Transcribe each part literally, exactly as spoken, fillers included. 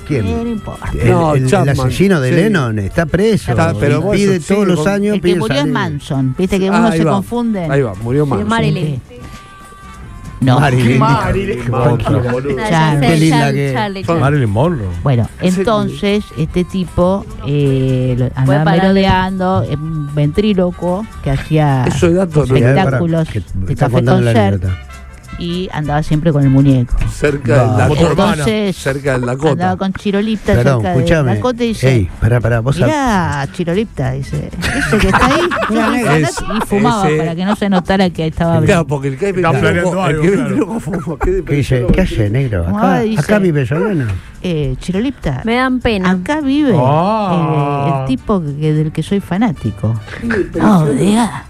¿Quién? Eh, no importa. El, No, el- el Chapman, asesino de sí. Lennon está preso. Está, pero y vos pide eso, todos sí, los con- años. El que pide murió es salir. Manson. Viste que Ah, uno ahí se va. confunde. Ahí va, murió Sí, Manson. Marilyn. No. Marilyn. Marilyn Monroe, No, boludo. ya Charlie. sé, Qué linda Charlie, que- Charlie, Son- Charlie. Marilyn Monroe. Bueno, entonces este tipo eh, lo- andaba parar. merodeando, eh, un ventríloco que hacía Eso es dato, Sí, a ver, pará, espectáculos que de está café contando la concert anécdota. y andaba siempre con el muñeco. cerca del No. Dakota. Entonces Cerca del andaba Dakota. con Chirolipta Perdón, cerca de escúchame. Dakota y dice, Ey, pará, pará, vos sab- mirá, Chirolipta, dice, ese que está ahí, mirá, Es- y fumaba ese- para que no se notara que estaba Claro, hablando. porque el que Está planeando algo, claro. ¿Qué dice? ¿Qué hace, negro? ¿Cómo Acá, dice? acá vive Solano. Eh, Chirolipta, Me dan pena. acá vive Ah. eh, el tipo que, del que soy fanático. No, diga,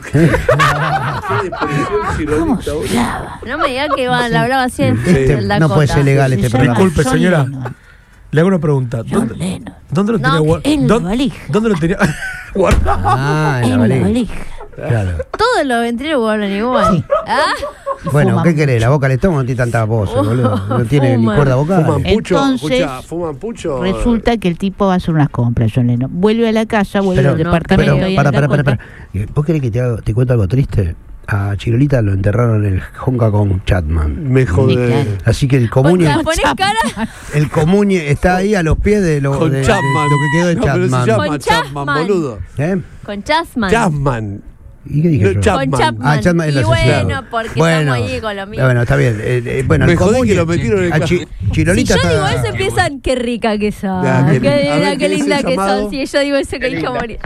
¿cómo se llama? No me digas que va, la hablaba así en Este, del Dakota. no puede ser legal este Se llama programa. Disculpe, John señora. Lennon. Le hago una pregunta. John ¿Dónde, Lennon. ¿dónde lo No, tenía guardado? en la ¿Dónde, valija. ¿Dónde lo tenía guardado? Ah, en En la la valija. valija. Claro. Todos los ventrílogos hablan igual. Sí. ¿Ah? Bueno, Fuman ¿qué querés? La boca al estómago no tiene tanta voz, Oh, boludo. No tiene ni fuman. cuerda vocal. ¿Fuman pucho? Entonces, Escucha, ¿fuman pucho? Resulta que el tipo va a hacer unas compras, John Lennon. Vuelve a la casa, vuelve Pero, al no, departamento pero, ahí en para, para, para, Dakota. para. ¿Vos querés que te, haga- te cuento algo triste? A Chirolita lo enterraron en el Honka con Chapman. Me jode. claro. Así que el O comuñe, sea, pones cara el comuñe está ahí a los pies de lo, Con de- de- Chapman. lo que quedó de No, pero se Chapman. llama Con Chapman, Chapman. boludo. ¿Eh? con Chapman. Chapman. ¿Y qué dije No, yo? Chapman. Con Chapman. Ah, Chapman es y el bueno, asesino. porque Bueno, estamos ahí con lo mismo. bueno, está bien. Eh, eh, bueno, Me el jodé comuñe- que lo metieron en el a Chi- ca- Si Chirolita yo digo está- eso, empiezan, qué rica que son. Ya, qué- qué, a ver, linda, ¿qué qué dice linda el que llamado? son. Si yo digo eso, que dijo morir.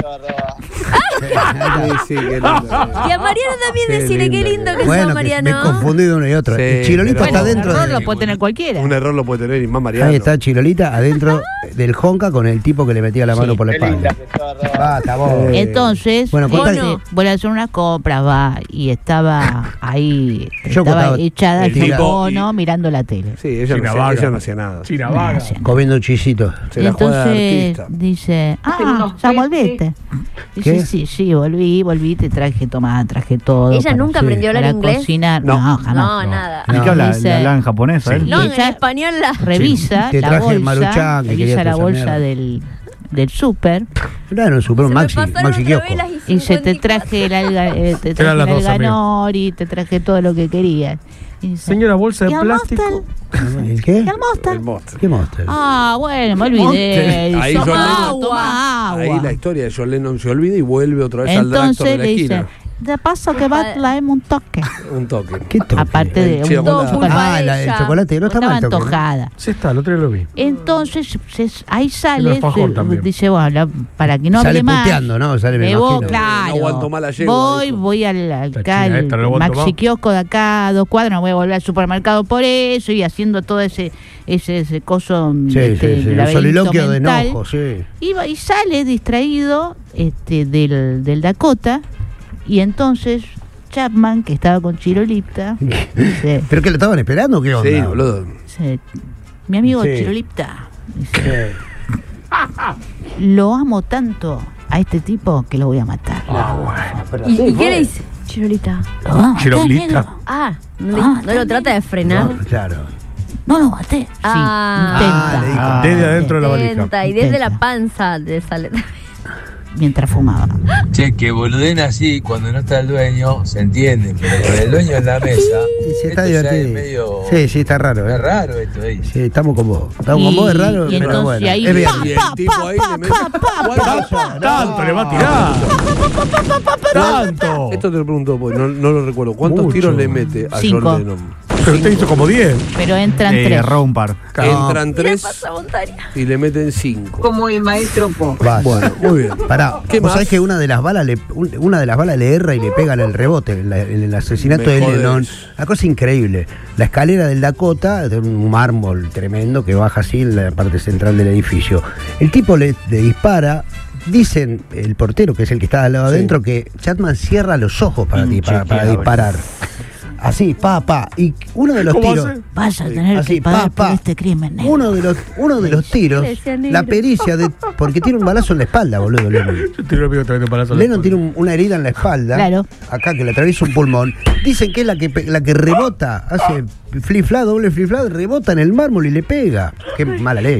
Sí, sí, qué lindo. Y a Mariano también Qué decirle qué lindo. lindo que Bueno, son, que Mariano. me he confundido uno y otro. Sí, El Chirolita pero- está Bueno, dentro error de... lo puede tener cualquiera. Un error lo puede tener y más Mariano. Ahí está Chirolita adentro del Honka con el tipo que le metía la mano por la espalda. Basta, vos. Entonces, Bueno, este, contá- vuelve a hacer unas compras, va, y estaba ahí, Yo estaba contaba- echada el en tipo- su cono mirando la tele. Sí, ella no, China hacía, vaga. ella no hacía nada. China No, vaga. no hacía nada. Comiendo chisito. Se la juega de Entonces artista. dice, ah, ya volviste. Dice, ¿Qué? sí, sí, volví, volví, te traje, tomá, traje todo. ¿Ella para- nunca sí, aprendió a hablar para inglés? cocinar. No. No, jamás. No, nada. No. ¿Y qué habla? Dice- ¿Le habla en japonés a él? No, Y en ella español la... Revisa Te la traje bolsa, Maruchan, que revisa quería la toda esa bolsa mierda. del, del súper Claro, un super Se me maxi, pasaron maxi kiosco. revelas y se te cincuenta y cuatro. traje el alga, eh, te Eran traje las el dos, amigo. alganori, te traje todo lo que querías. Y dice, Señora, bolsa ¿y de el plástico. Monster? ¿El qué? ¿Y el Monster? El monster. ¿Qué monster? Ah, bueno, me olvidé. Monster. Ahí Toma John Lennon- agua, toma agua. Ahí la historia de John Lennon se olvida y vuelve otra vez al dragstore Entonces de la le dice, esquina. de paso que va a traerme un toque. Un toque. ¿Qué toque? Aparte de El un chocolate. chocolate. Ah, la- el ella. chocolate, no está Estaba mal toque, ¿no? antojada. Sí está, el otro día lo vi. Entonces se- ahí El sale, alfajor se- también. dice, bueno, la- para que no Sale hable más. puteando, ¿no? Sale, me Me voy, imagino. claro. No aguanto más la yegua, voy, dijo. voy al, al- La acá, china al esta, no aguanto maxi más. kiosco de acá, a dos cuadras, no voy a volver al supermercado por eso, y haciendo todo ese ese, ese coso, Sí, este, sí, sí. Un laberinto soliloquio de mental. enojo, sí. Iba y sale distraído este, del, del Dakota, y entonces Chapman, que estaba con Chirolipta, dice, ¿Pero que lo estaban esperando o qué onda? Sí, boludo. dice, mi amigo Sí. Chirolipta, dice, lo amo tanto a este tipo que lo voy a matar. ¿Y, y qué le dice? Chirolita. Lo voy a matar, Chirolita. negro. Ah, no, le- Ah, no lo trata de frenar. No, claro. No lo maté. Sí, Ah. intenta. Ah, le dijo. Ah, Desde adentro de la valija. Intenta, y desde Intenta. la panza de sale. Mientras fumaba. Che, que boluden así cuando no está el dueño, se entiende, pero con el dueño en la mesa, Sí, sí, está esto ya es divertido. medio... Sí, sí, está raro. Es ¿eh? raro esto ahí. Sí, estamos con vos. Estamos Y- con vos, es raro, y pero entonces bueno. ahí, Es bien. pa, Y el pa, tipo pa, ahí pa, le mete- pa, pa, ¿Cuánto? pa, pa. Tanto le va a tirar. Tanto. Esto te lo pregunto, porque no, no lo recuerdo. ¿Cuántos Mucho. tiros le mete a Cinco. John Lennon? Pero usted hizo como diez. Pero entran Eh, tres. erró un par. Entran Mira, tres pasa montaña. y le meten cinco. Como el maestro Po. Vas. Bueno, muy bien. Pará, ¿Qué vos más? sabés que una de las balas le, un- una de las balas le erra y le pega en el rebote, en, la- en el asesinato Me de jodés. Lennon. Una cosa increíble. La escalera del Dakota, de un mármol tremendo que baja así en la parte central del edificio. El tipo le, le dispara. Dicen el portero, que es el que está al lado Sí. adentro, que Chapman cierra los ojos para, ti- para, para Inchequeable. disparar. Así, pa, pa. Y uno de los ¿Cómo tiros. hace? Vas a tener Así, que pagar pa, pa. por este crimen, negro. Uno de los, uno de los tiros, Le decía negro. la pericia de. Porque tiene un balazo en la espalda, boludo, Lennon. Yo tengo un amigo también de palazo. Lennon tiene un- una herida en la espalda, Claro. acá que le atraviesa un pulmón. Dicen que es la que pe- la que rebota, hace flifla, doble flifla, rebota en el mármol y le pega. Qué mala leche.